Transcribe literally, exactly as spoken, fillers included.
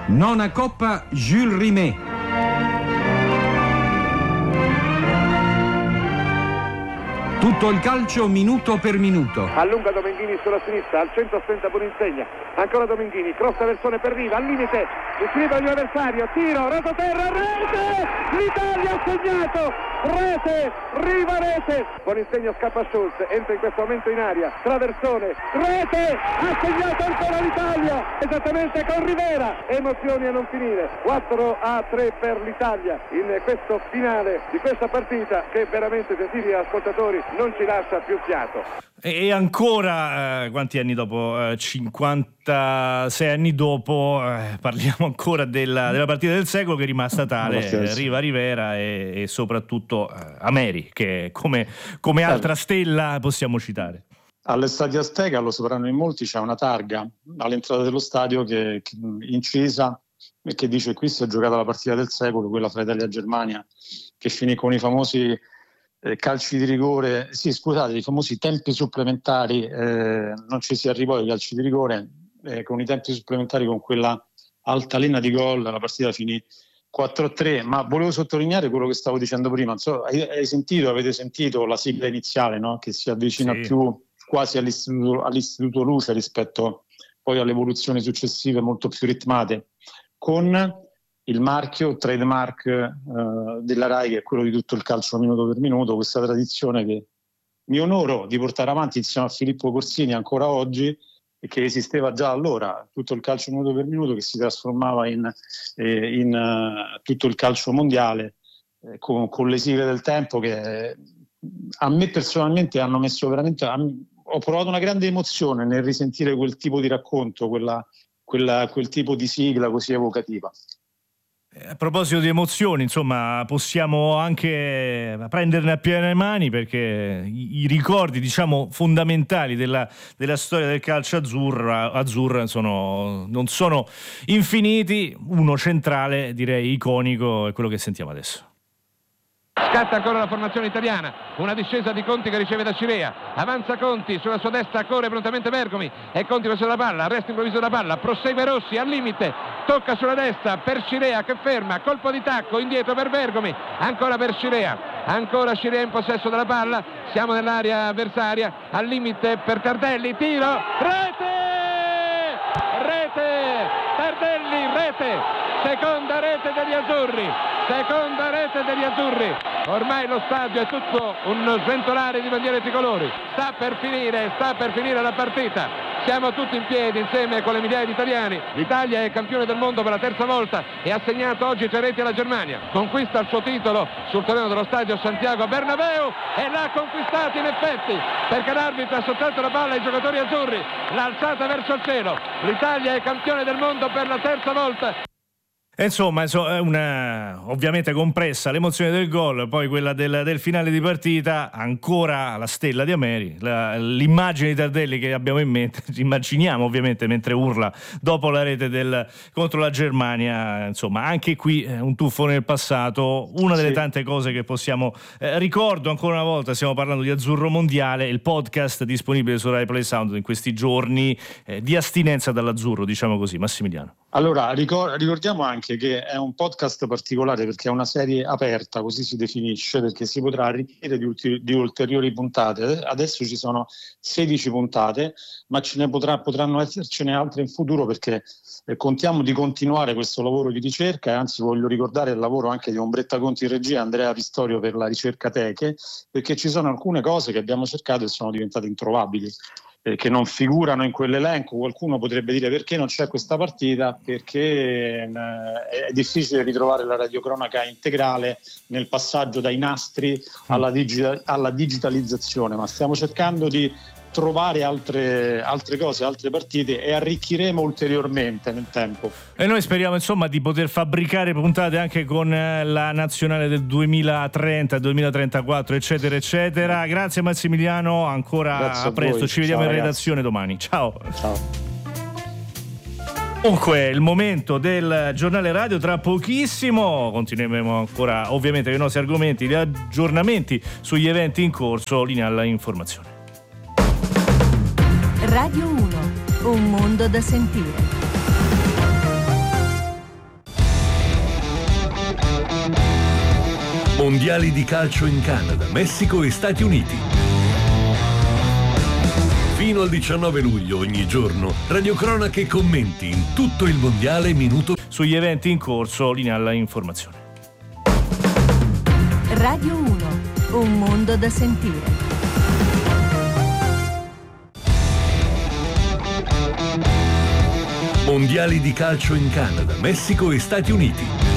Nona Coppa Jules Rimet. Tutto il calcio minuto per minuto. Allunga Domenghini sulla sinistra, al centro stenta Boninsegna. Ancora Domenghini, cross versione per Riva, al limite. Scrive l'avversario, tiro, rototerra, rete! L'Italia ha segnato! Rete! Riva rete! Boninsegna scappa a Schulz, entra in questo momento in aria. Traversone, rete! Ha segnato ancora l'Italia! Esattamente con Rivera! Emozioni a non finire. quattro a tre per l'Italia in questo finale di questa partita che veramente, gentili ascoltatori, non ci lascia più fiato. E ancora, eh, quanti anni dopo? Eh, cinquantasei anni dopo, eh, parliamo ancora della, della partita del secolo che è rimasta tale, eh, Riva Rivera e, e soprattutto eh, Ameri, che come, come altra stella possiamo citare. All'Estadio Azteca, lo sapranno in molti, c'è una targa all'entrata dello stadio che, che incisa e che dice: qui si è giocata la partita del secolo, quella fra Italia e Germania, che finì con i famosi Eh, calci di rigore, sì scusate, i famosi tempi supplementari, eh, non ci si arrivò ai calci di rigore, eh, con i tempi supplementari, con quella altalena di gol, la partita finì quattro a tre, ma volevo sottolineare quello che stavo dicendo prima. So, hai, hai sentito, avete sentito la sigla iniziale, no? Che si avvicina sì. più quasi all'istituto, all'istituto Luce rispetto poi alle evoluzioni successive molto più ritmate, con il marchio, trademark eh, della Rai, che è quello di tutto il calcio minuto per minuto, questa tradizione che mi onoro di portare avanti insieme a Filippo Corsini ancora oggi e che esisteva già allora, tutto il calcio minuto per minuto, che si trasformava in, eh, in uh, tutto il calcio mondiale, eh, con, con le sigle del tempo che eh, a me personalmente hanno messo veramente... A, ho provato una grande emozione nel risentire quel tipo di racconto, quella, quella, quel tipo di sigla così evocativa. A proposito di emozioni, insomma, possiamo anche prenderne a piene mani, perché i, i ricordi, diciamo, fondamentali della, della storia del calcio azzurra, azzurra sono, non sono infiniti. Uno centrale, direi iconico, è quello che sentiamo adesso. Scatta ancora la formazione italiana, una discesa di Conti che riceve da Cirea, avanza Conti, sulla sua destra corre prontamente Bergomi e Conti verso la palla, arresto improvviso della palla, prosegue Rossi al limite, tocca sulla destra per Cirea che ferma, colpo di tacco indietro per Bergomi, ancora per Cirea, ancora Cirea in possesso della palla, siamo nell'area avversaria, al limite per Tardelli, tiro, rete! Rete! Tardelli, rete! Seconda rete degli azzurri, seconda rete degli azzurri, ormai lo stadio è tutto un sventolare di bandiere tricolori, sta per finire, sta per finire la partita, siamo tutti in piedi insieme con le migliaia di italiani, l'Italia è campione del mondo per la terza volta e ha segnato oggi tre reti alla Germania, conquista il suo titolo sul terreno dello stadio Santiago Bernabéu e l'ha conquistato in effetti, perché l'arbitro ha sottratto la palla ai giocatori azzurri, l'ha alzata verso il cielo, l'Italia è campione del mondo per la terza volta. Insomma, è una, ovviamente compressa l'emozione del gol, poi quella del, del finale di partita, ancora la stella di Ameri, la, l'immagine di Tardelli che abbiamo in mente, immaginiamo ovviamente mentre urla dopo la rete del, contro la Germania. Insomma, anche qui eh, un tuffo nel passato, una delle sì. tante cose che possiamo eh, ricordo ancora una volta, stiamo parlando di Azzurro Mondiale, il podcast disponibile su Rai Play Sound in questi giorni eh, di astinenza dall'azzurro, diciamo così. Massimiliano. Allora, ricordiamo anche che è un podcast particolare perché è una serie aperta, così si definisce, perché si potrà arricchire di, ulti- di ulteriori puntate. Adesso ci sono sedici puntate, ma ce ne potrà, potranno essercene altre in futuro, perché eh, contiamo di continuare questo lavoro di ricerca, e anzi voglio ricordare il lavoro anche di Ombretta Conti in regia, Andrea Pistorio per la ricerca teche, perché ci sono alcune cose che abbiamo cercato e sono diventate introvabili, che non figurano in quell'elenco. Qualcuno potrebbe dire: perché non c'è questa partita? Perché eh, è difficile ritrovare la radiocronaca integrale nel passaggio dai nastri alla, digita- alla digitalizzazione, ma stiamo cercando di trovare altre, altre cose, altre partite, e arricchiremo ulteriormente nel tempo. E noi speriamo insomma di poter fabbricare puntate anche con la nazionale del duemilatrenta, duemilatrentaquattro, eccetera eccetera. Grazie Massimiliano, ancora Grazie a presto, ci vediamo Ciao, in redazione ragazzi. Domani. Ciao. Ciao. Comunque il momento del giornale radio, tra pochissimo continueremo ancora ovviamente con i nostri argomenti, gli aggiornamenti sugli eventi in corso, linea alla informazione. Radio uno, un mondo da sentire. Mondiali di calcio in Canada, Messico e Stati Uniti. Fino al diciannove luglio ogni giorno, radiocronache e commenti in tutto il mondiale minuto. Sugli eventi in corso, linea alla informazione. Radio uno, un mondo da sentire. Mondiali di calcio in Canada, Messico e Stati Uniti.